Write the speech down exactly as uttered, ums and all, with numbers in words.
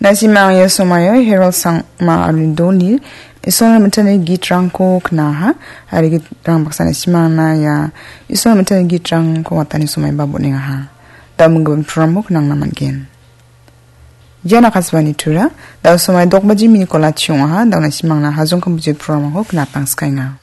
Nasimang ya somayo Herald sang ma alundonil isona mentane gitrang ko knaha hari gitrang baksa nasimang na ya isona mentane gitrang ko watani somay babu ninga ha dam ngam promo knang naman gen jana kaswani tura daw somay dokbaji mini kolachung ha daw nasimang na hazong kam bujek promo ko knapang sky nga